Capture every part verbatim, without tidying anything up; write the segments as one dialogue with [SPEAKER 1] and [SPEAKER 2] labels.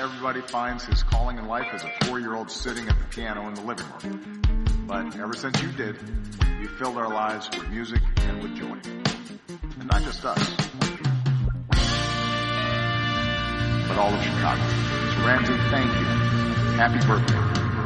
[SPEAKER 1] everybody finds his calling in life as a four-year-old sitting at the piano in the living room. But ever since you did, you filled our lives with music and with joy. And not just us, but all of Chicago. So Ramsey, thank you. Happy birthday.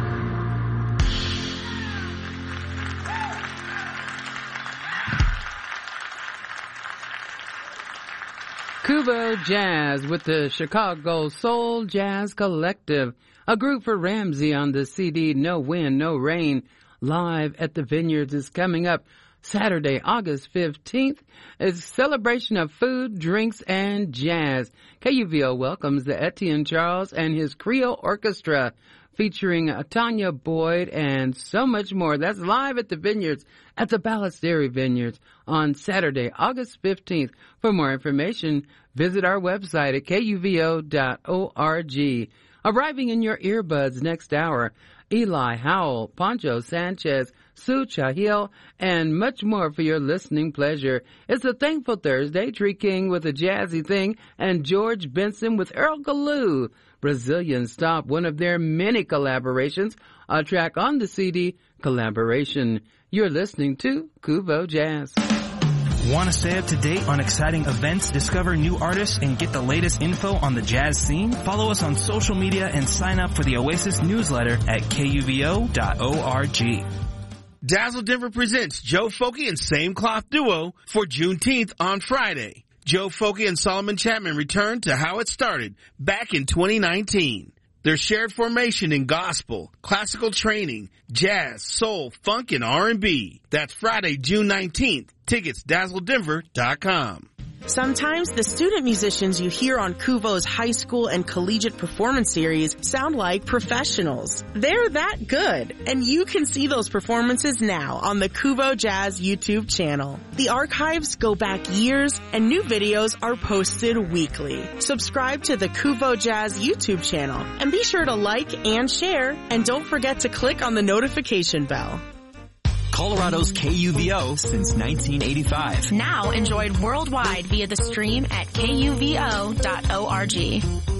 [SPEAKER 2] Kuvo Jazz with the Chicago Soul Jazz Collective, a group for Ramsey on the C D No Wind, No Rain. Live at the Vineyards is coming up Saturday, August fifteenth. It's a celebration of food, drinks, and jazz. K U V O welcomes the Etienne Charles and his Creole Orchestra, featuring Tanya Boyd and so much more. That's live at the Vineyards at the Ballast-Dairy Vineyards on Saturday, August fifteenth. For more information, visit our website at K U V O dot org. Arriving in your earbuds next hour, Eli Howell, Poncho Sanchez, Sue Chahil, and much more for your listening pleasure. It's a Thankful Thursday, Tree King with a jazzy thing, and George Benson with Earl Galoo. Brazilian Stop, one of their many collaborations, a track on the C D, Collaboration. You're listening to Kuvo Jazz.
[SPEAKER 3] Want to stay up to date on exciting events, discover new artists, and get the latest info on the jazz scene? Follow us on social media and sign up for the Oasis newsletter at K U V O dot org.
[SPEAKER 4] Dazzle Denver presents Joe Foky and Same Cloth Duo for Juneteenth on Friday. Joe Foky and Solomon Chapman return to how it started back in twenty nineteen. Their shared formation in gospel, classical training, jazz, soul, funk, and R and B. That's Friday, June nineteenth. Tickets, dazzle denver dot com.
[SPEAKER 5] Sometimes the student musicians you hear on Kuvo's high school and collegiate performance series sound like professionals. They're that good, and you can see those performances now on the Kuvo Jazz YouTube channel. The archives go back years, and new videos are posted weekly. Subscribe to the Kuvo Jazz YouTube channel, and be sure to like and share, and don't forget to click on the notification bell.
[SPEAKER 6] Colorado's K U V O since nineteen eighty-five.
[SPEAKER 7] Now enjoyed worldwide via the stream at K U V O dot org.